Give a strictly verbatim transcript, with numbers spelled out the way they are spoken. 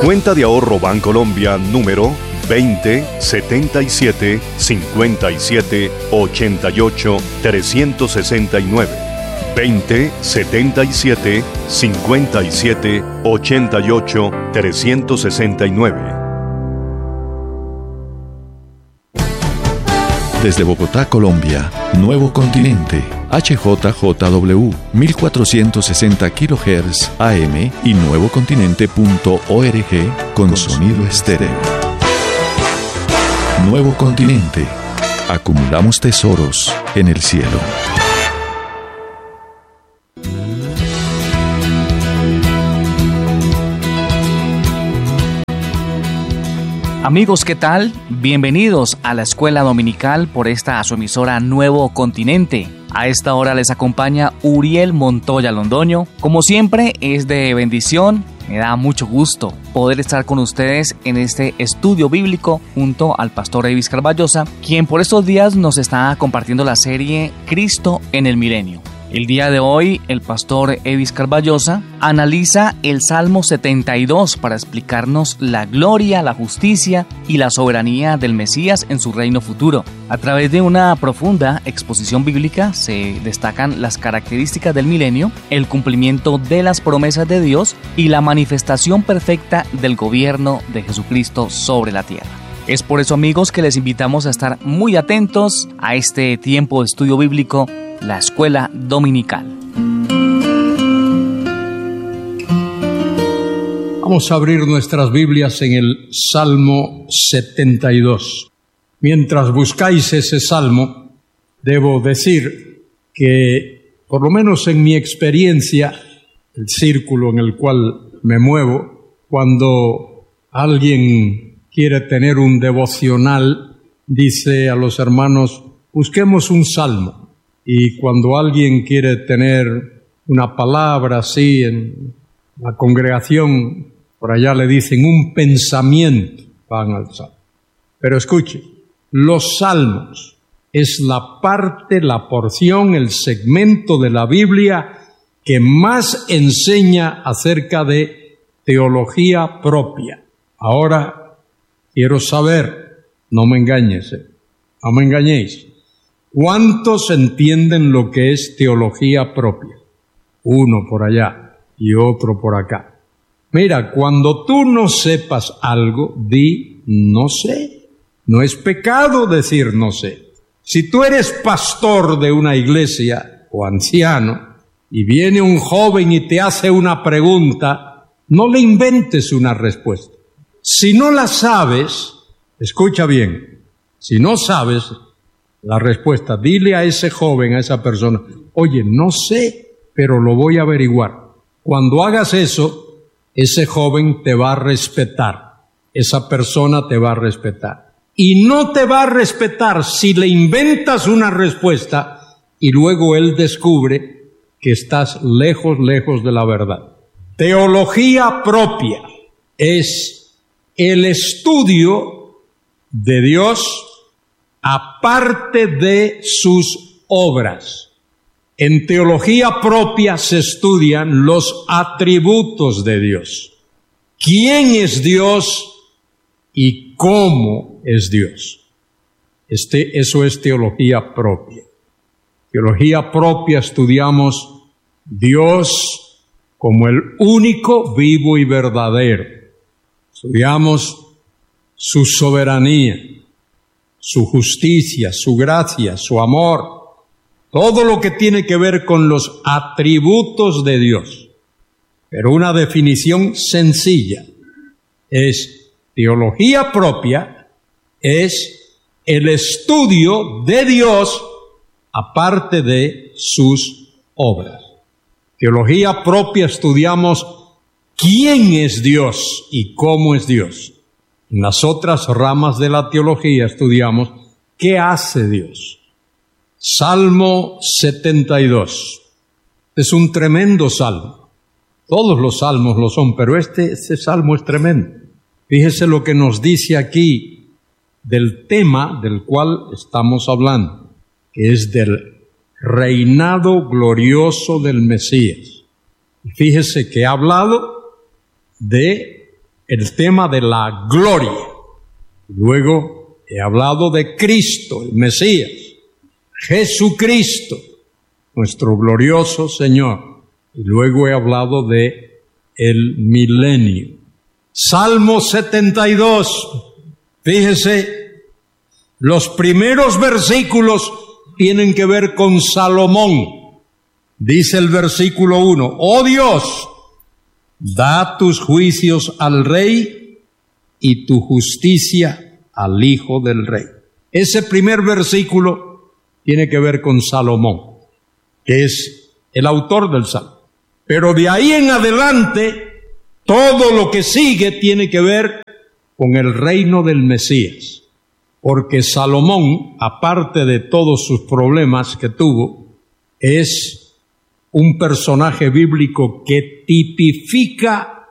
Cuenta de ahorro Bancolombia número veinte setenta y siete cincuenta y siete ochenta y ocho trescientos sesenta y nueve. veinte setenta y siete cincuenta y siete ochenta y ocho trescientos sesenta y nueve. Desde Bogotá, Colombia, Nuevo Continente, H J J W, mil cuatrocientos sesenta kilohertz A M y nuevocontinente punto org con, con sonido estéreo. Nuevo Continente. Acumulamos tesoros en el cielo. Amigos, ¿qué tal? Bienvenidos a la Escuela Dominical por esta su emisora Nuevo Continente. A esta hora les acompaña Uriel Montoya Londoño. Como siempre, es de bendición. Me da mucho gusto poder estar con ustedes en este estudio bíblico junto al pastor Evis Carballosa, quien por estos días nos está compartiendo la serie Cristo en el Milenio. El día de hoy, el pastor Evis Carballosa analiza el Salmo setenta y dos para explicarnos la gloria, la justicia y la soberanía del Mesías en su reino futuro. A través de una profunda exposición bíblica se destacan las características del milenio, el cumplimiento de las promesas de Dios y la manifestación perfecta del gobierno de Jesucristo sobre la tierra. Es por eso, amigos, que les invitamos a estar muy atentos a este tiempo de estudio bíblico, la Escuela Dominical. Vamos a abrir nuestras Biblias en el Salmo setenta y dos. Mientras buscáis ese salmo, debo decir que, por lo menos en mi experiencia, el círculo en el cual me muevo, cuando alguien quiere tener un devocional, dice a los hermanos, busquemos un salmo. Y cuando alguien quiere tener una palabra así en la congregación, por allá le dicen un pensamiento, van al salmo. Pero escuche, los salmos es la parte, la porción, el segmento de la Biblia que más enseña acerca de teología propia. Ahora, quiero saber, no me engañes, ¿eh? no me engañéis. ¿Cuántos entienden lo que es teología propia? Uno por allá y otro por acá. Mira, cuando tú no sepas algo, di no sé. No es pecado decir no sé. Si tú eres pastor de una iglesia o anciano y viene un joven y te hace una pregunta, no le inventes una respuesta. Si no la sabes, escucha bien, si no sabes la respuesta, dile a ese joven, a esa persona, oye, no sé, pero lo voy a averiguar. Cuando hagas eso, ese joven te va a respetar, esa persona te va a respetar. Y no te va a respetar si le inventas una respuesta y luego él descubre que estás lejos, lejos de la verdad. Teología propia es el estudio de Dios aparte de sus obras. En teología propia se estudian los atributos de Dios. ¿Quién es Dios y cómo es Dios? Este, eso es teología propia. Teología propia estudiamos Dios como el único, vivo y verdadero. Estudiamos su soberanía, su justicia, su gracia, su amor, todo lo que tiene que ver con los atributos de Dios. Pero una definición sencilla es teología propia, es el estudio de Dios aparte de sus obras. Teología propia estudiamos quién es Dios y cómo es Dios. En las otras ramas de la teología estudiamos qué hace Dios. Salmo setenta y dos. Es un tremendo salmo. Todos los salmos lo son, pero este, este salmo es tremendo. Fíjese lo que nos dice aquí del tema del cual estamos hablando, que es del reinado glorioso del Mesías. Y fíjese que ha hablado de el tema de la gloria. Luego he hablado de Cristo, el Mesías, Jesucristo, nuestro glorioso Señor. Y luego he hablado de el milenio. Salmo setenta y dos. Fíjese, los primeros versículos tienen que ver con Salomón. Dice el versículo uno, oh Dios, da tus juicios al rey y tu justicia al hijo del rey. Ese primer versículo tiene que ver con Salomón, que es el autor del Salmo. Pero de ahí en adelante, todo lo que sigue tiene que ver con el reino del Mesías. Porque Salomón, aparte de todos sus problemas que tuvo, es un personaje bíblico que tipifica